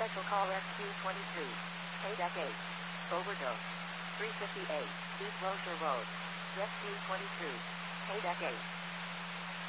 Special call SQ-22. Paydeck 8. Overdose. 358. East Rocher Road. SQ-22. Paydeck 8.